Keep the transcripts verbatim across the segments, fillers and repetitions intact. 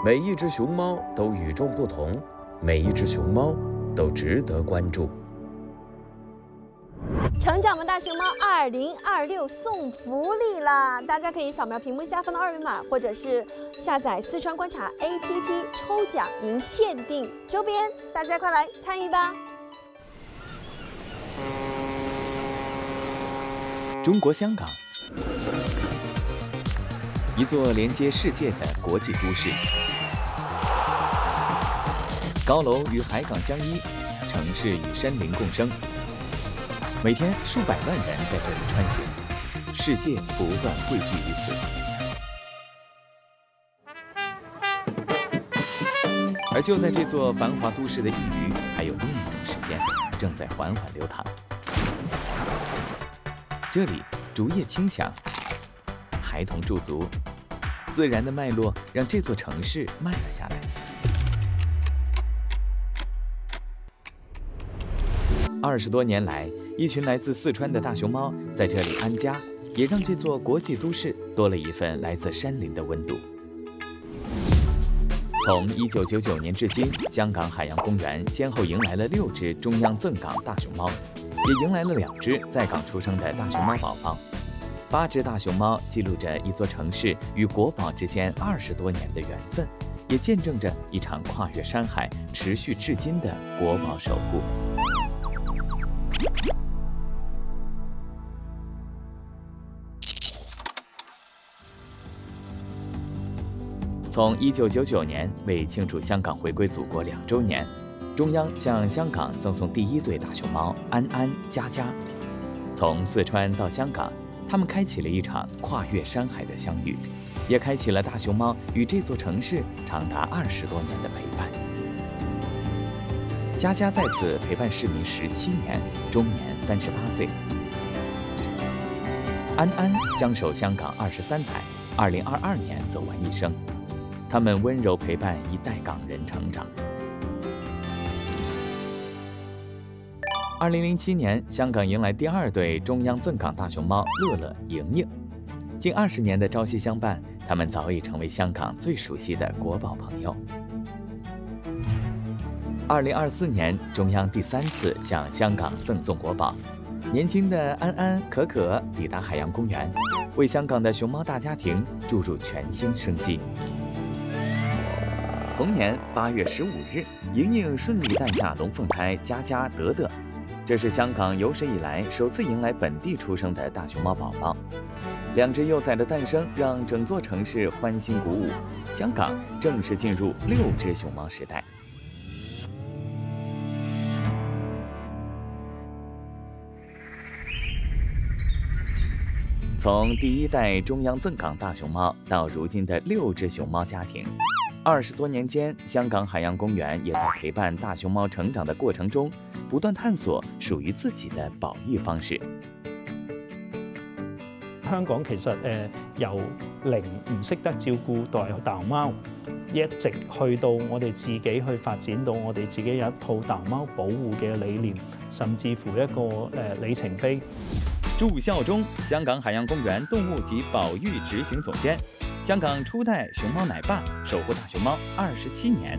每一只熊猫都与众不同，每一只熊猫都值得关注。 成长的大熊猫二零二六送福利啦！大家可以扫描屏幕下方的二维码，或者是下载四川观察 A P P 抽奖赢限定周边，大家快来参与吧！ 中国香港，一座连接世界的国际都市，高楼与海港相依，城市与山林共生。每天数百万人在这里穿行，世界不断汇聚于此。而就在这座繁华都市的一隅，还有另一种时间正在缓缓流淌。这里竹叶轻响，孩童驻足，自然的脉络让这座城市慢了下来。二十多年来，一群来自四川的大熊猫在这里安家，也让这座国际都市多了一份来自山林的温度。从一九九九年至今，香港海洋公园先后迎来了六只中央赠港大熊猫，也迎来了两只在港出生的大熊猫宝宝。八只大熊猫记录着一座城市与国宝之间二十多年的缘分，也见证着一场跨越山海、持续至今的国宝守护。从一九九九年为庆祝香港回归祖国两周年，中央向香港赠送第一对大熊猫安安、佳佳。从四川到香港，他们开启了一场跨越山海的相遇，也开启了大熊猫与这座城市长达二十多年的陪伴。佳佳在此陪伴市民十七年，终年三十八岁。安安相守香港二十三载，二零二二年走完一生。他们温柔陪伴一代港人成长。二零零七年，香港迎来第二对中央赠港大熊猫乐乐、莹莹。近二十年的朝夕相伴，他们早已成为香港最熟悉的国宝朋友。二零二四年，中央第三次向香港赠送国宝，年轻的安安、可可抵达海洋公园，为香港的熊猫大家庭注入全新生机。同年八月十五日，莹莹顺利诞下龙凤胎佳佳、德德，这是香港有史以来首次迎来本地出生的大熊猫宝宝。两只幼崽的诞生让整座城市欢欣鼓舞，香港正式进入六只熊猫时代。从第一代中央赠港大熊猫到如今的六只熊猫家庭，二十多年間，香港海洋公園也在陪伴大熊貓成長的過程中，不斷探索屬於自己的保育方式。 香港其實誒由零唔識得照顧大熊貓，一直去到我哋自己去發展到我哋自己有一套大熊貓保護嘅理念，甚至乎一個誒里程碑。 祝孝忠，香港海洋公園動物及保育執行總監。香港初代熊貓奶爸守護大熊貓二十七年，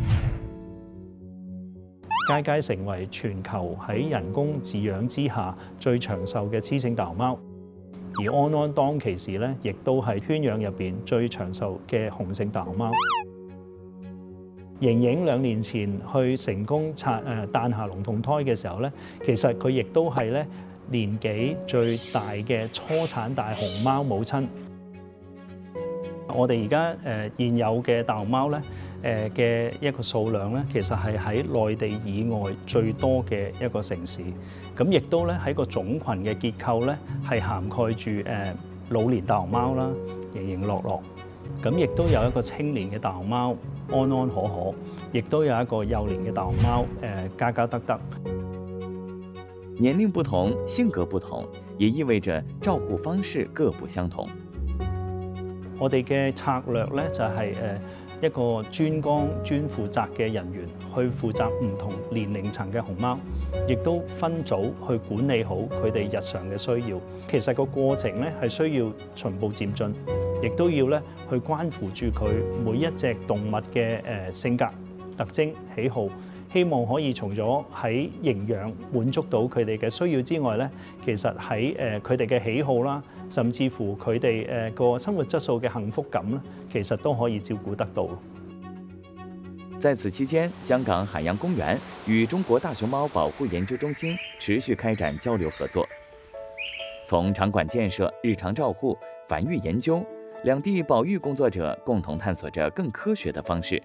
佳佳成為全球喺人工飼養之下最長壽嘅雌性大熊貓，而安安當其時咧，亦都係圈養入邊最長壽嘅雄性大熊貓。瑩瑩兩年前去成功產誒誕下龍鳳胎嘅時候咧，其實佢亦都係咧年紀最大嘅初產大熊貓母親。我哋而家誒現有嘅大熊貓咧，誒嘅一個數量咧，其實係喺內地以外最多嘅一個城市。咁亦都咧喺個種群嘅結構咧，係涵蓋住誒老年大熊貓啦，盈盈樂樂。咁亦都有一個青年嘅大熊貓安安可可，亦都有一個幼年嘅大熊貓誒嘉嘉德德。 年齡不同，性格不同，也意味着照護方式各不相同。 我哋嘅策略咧就係誒一個專崗專負責嘅人員去負責唔同年齡層嘅熊貓，亦都分組去管理好佢哋日常嘅需要。其實個過程咧係需要循步漸進，亦都要咧去關乎住佢每一隻動物嘅誒性格、特徵、喜好。希望可以從咗喺營養滿足到佢哋嘅需要之外咧，其實喺誒佢哋嘅喜好啦，甚至乎佢哋誒個生活質素嘅幸福感咧，其實都可以照顧得到。 在此期間，香港海洋公園與中國大熊貓保護研究中心持續開展交流合作，從場館建設、日常照護、繁育研究，兩地保育工作者共同探索着更科學的方式。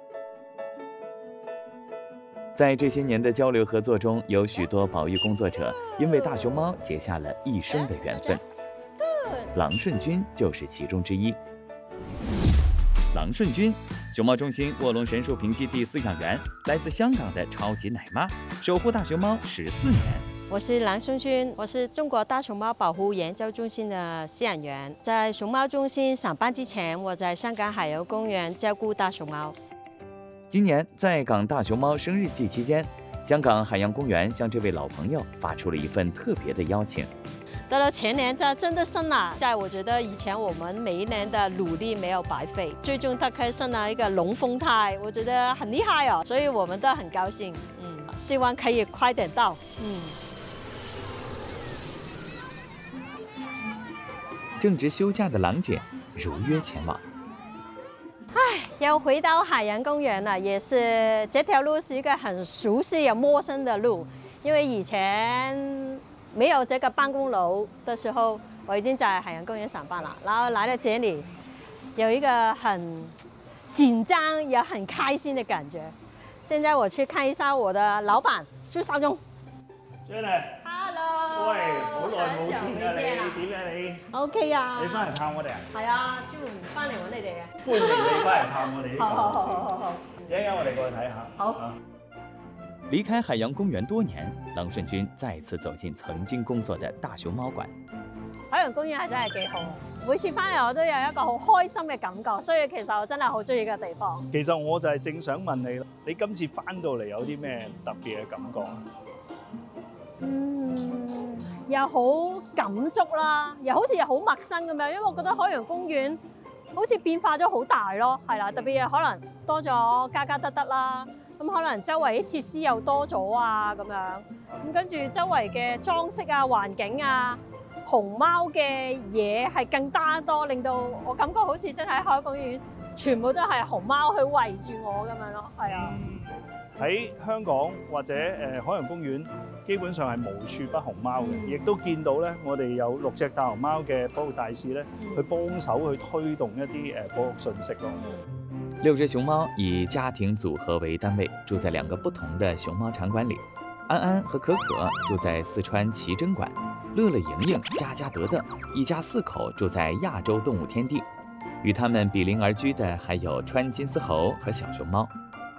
在這些年的交流合作中，有許多保育工作者因為大熊貓結下了一生的緣分。郎順君就是其中之一。郎順君，熊貓中心臥龍神樹坪基地飼養員，來自香港的超級奶媽，守護大熊貓十四年。 我是郎順君，我是中國大熊貓保護研究中心的飼養員。在熊貓中心上班之前，我在香港海洋公園照顧大熊貓。 今年在港大熊貓生日季期間，香港海洋公園向這位老朋友發出了一份特別的邀請。 到了前年，這真的生了，在我覺得以前我們每一年的努力沒有白費，最終它可以生了一個龍鳳胎，我覺得很厲害哦，所以我們都很高興。嗯，希望可以快點到。嗯。 正值休假的郎姐如約前往。 唉，又回到海洋公園了，也是這條路是一個很熟悉又陌生的路，因為以前沒有這個辦公樓的時候，我已經在海洋公園上班了，然後來到這裡，有一個很緊張也很開心的感覺。現在我去看一下我的老闆朱少忠。Jenny。Hello。喂， 好耐冇見啊你，點啊你 ？OK 啊。 你翻嚟探我哋啊？ 係啊，專門翻嚟揾你哋嘅。 歡迎你翻嚟探我哋。 好好好好好。 一陣間我哋過去睇下。 好。 離開海洋公園多年，郎順君再次走進曾經工作的大熊貓館。 海洋公園係真係幾好，每次翻嚟我都有一個好開心嘅感覺，所以其實我真係好中意呢個地方。 其實我就係正想問你，你今次翻到嚟有啲咩特別嘅感覺啊？ 嗯，又好感觸啦，又好似又好陌生咁樣，因為我覺得海洋公園好似變化咗好大咯，係啦，特別係可能多咗加加得得啦，咁可能周圍啲設施又多咗啊咁樣，咁跟住周圍嘅裝飾啊、環境啊、熊貓嘅嘢係更加多，令到我感覺好似真係喺海洋公園全部都係熊貓去圍住我咁樣咯，係啊。 喺香港或者誒海洋公園，基本上係無處不熊貓嘅，亦都見到咧，我哋有六隻大熊貓嘅保護大使咧，去幫手去推動一啲誒保育信息咯。 六隻熊貓以家庭組合為單位，住在兩個不同的熊貓場館裡。安安和可可住在四川奇珍館，樂樂、瑩瑩、佳佳、德德一家四口住在亞洲動物天地。與他們比鄰而居的還有川金絲猴和小熊貓。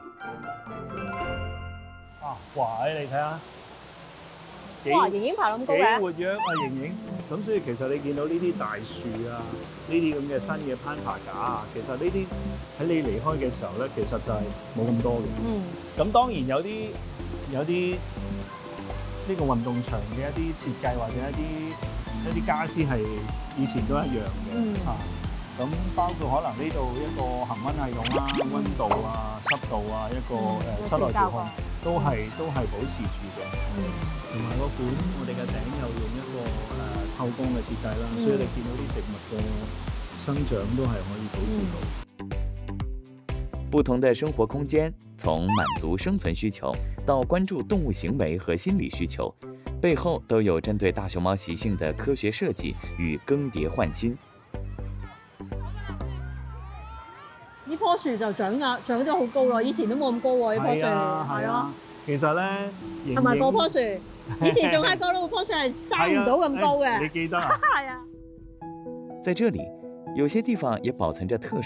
哇！你睇下， 哇！盈盈爬到咁高嘅， 幾活躍啊！盈盈，咁所以其實你見到呢啲大樹啊，呢啲咁嘅新嘅攀爬架啊，其實呢啲喺你離開嘅時候咧，其實就係冇咁多嘅。嗯。咁當然有啲有啲呢個運動場嘅一啲設計或者一啲一啲傢俬係以前都一樣嘅。嗯。啊。咁包括可能呢度一個恆溫系統啦、溫度啊、濕度啊，一個誒室內調控都係都係保持住嘅。同埋個館，我哋嘅頂又用一個誒透光嘅設計啦，所以你見到啲植物嘅生長都係可以保持到。 不同的生活空間，從滿足生存需求到關注動物行為和心理需求，背後都有針對大熊貓習性的科學設計與更迭換新。 呢棵樹就長啊，長咗好高咯，以前都冇咁高喎。呢棵樹係啊， 其實咧， 同埋嗰棵樹，以前仲喺嗰度棵樹係生唔到咁高嘅。 你記得啊？ 係啊。 在這裡，有些地方也保存着特殊